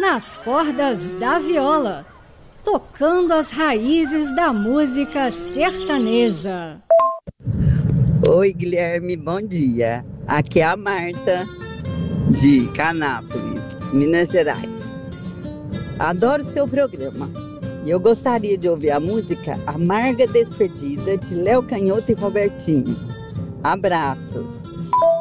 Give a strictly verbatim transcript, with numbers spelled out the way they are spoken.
nas cordas da viola, tocando as raízes da música sertaneja. Oi, Guilherme, bom dia. Aqui é a Marta, de Canápolis, Minas Gerais. Adoro o seu programa. E eu gostaria de ouvir a música Amarga Despedida, de Léo Canhoto e Robertinho. Abraços.